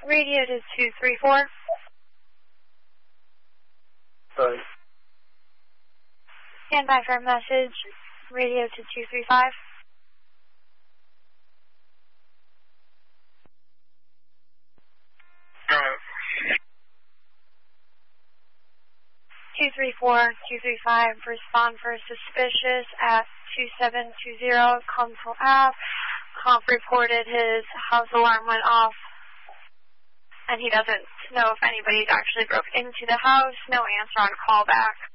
Radio to 234. Sorry. Stand by for a message. Radio to 235. Alright. 234-235, respond for suspicious at 2720 Council Ave. Comp reported his house alarm went off, and he doesn't know if anybody's actually broke into the house. No answer on callback.